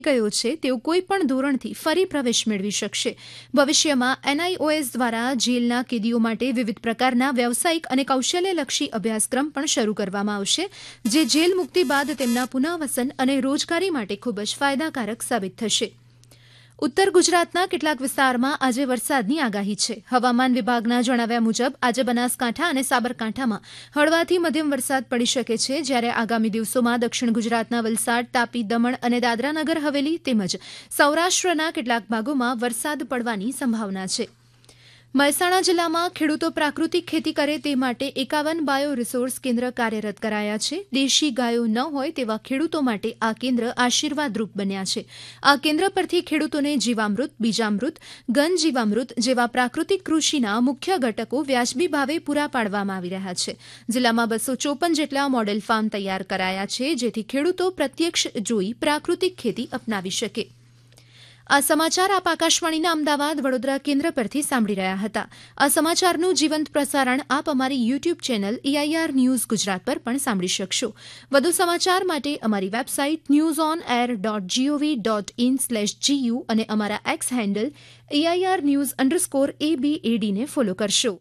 ગયો છે તેઓ કોઈપણ ધોરણથી ફરી પ્રવેશ મેળવી શકશે. ભવિષ્યમાં NIOS દ્વારા જેલના કેદીઓ માટે વિવિધ પ્રકારના વ્યવસાયિક અને કૌશલ્યલક્ષી અભ્યાસક્રમ પણ શરૂ કરવામાં આવશે, જે જેલ મુક્તિ બાદ તેમના પુનઃવસન અને રોજગારી માટે ખૂબ જ ફાયદાકારક સાબિત થશે. ઉત્તર ગુજરાતના કેટલાક વિસ્તારમાં આજે વરસાદની આગાહી છે. હવામાન વિભાગના જણાવ્યા મુજબ આજે બનાસકાંઠા અને સાબરકાંઠામાં હળવાથી મધ્યમ વરસાદ પડી શકે છે, જ્યારે આગામી દિવસોમાં દક્ષિણ ગુજરાતના વલસાડ, તાપી, દમણ અને દાદરાનગર હવેલી તેમજ સૌરાષ્ટ્રના કેટલાક ભાગોમાં વરસાદ પડવાની સંભાવના છે. મહેસાણા જિલ્લામાં ખેડૂતો પ્રાકૃતિક ખેતી કરે તે માટે 51 બાયો રિસોર્સ કેન્દ્ર કાર્યરત કરાયા છે. દેશી ગાયો ન હોય તેવા ખેડૂતો માટે આ કેન્દ્ર આશીર્વાદરૂપ બન્યા છે. આ કેન્દ્ર પરથી ખેડૂતોને જીવામૃત, બીજામૃત, ઘન જીવામૃત જેવા પ્રાકૃતિક કૃષિના મુખ્ય ઘટકો વ્યાજબી ભાવે પૂરા પાડવામાં આવી રહ્યા છે. જિલ્લામાં 254 જેટલા મોડેલ ફાર્મ તૈયાર કરાયા છે, જેથી ખેડૂતો પ્રત્યક્ષ જોઈ પ્રાકૃતિક ખેતી અપનાવી શકે. આ સમાચાર આપ આકાશવાણીના અમદાવાદ વડોદરા કેન્દ્ર પરથી સાંભળી રહ્યા હતા. આ સમાચારનું જીવંત પ્રસારણ આપ અમારી YouTube channel EIR news Gujarat પર પણ સાંભળી શકશો. વધુ સમાચાર માટે અમારી વેબસાઇટ newsonair.gov.in/gu અને અમારા એક્સ હેન્ડલ EIR_news_ABAD ને ફોલો કરશો.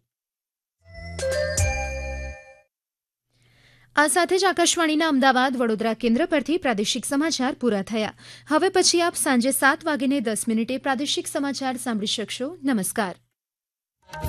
આ સાથે જ આકાશવાણીના અમદાવાદ વડોદરા કેન્દ્ર પરથી પ્રાદેશિક સમાચાર પૂરા થયા. હવે પછી આપ સાંજે 7:10 પ્રાદેશિક સમાચાર સાંભળી શકશો. નમસ્કાર.